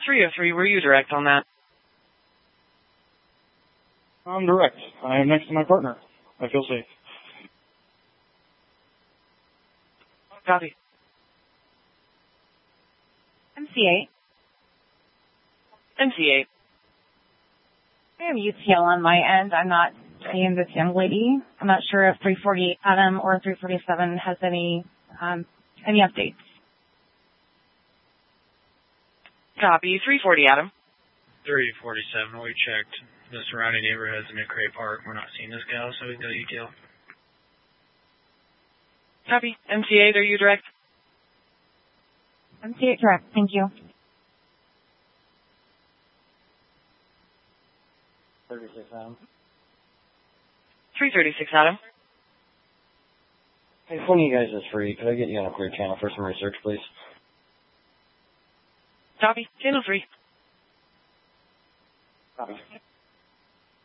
303, were you direct on that? I'm direct. I am next to my partner. I feel safe. Copy. MC8. MC8. I have UTL on my end. I'm not seeing this young lady. I'm not sure if 348 Adam or 347 has any updates. Copy. 340 Adam. 347, we checked the surrounding neighborhoods in McCray Park. We're not seeing this gal, so we can go UTL. Copy. MC8, are you direct? MC8 direct. Thank you. 36 Adam. 336 Adam. Hey, if one of you guys is free, could I get you on a clear channel for some research, please? Copy. Channel 3. Copy.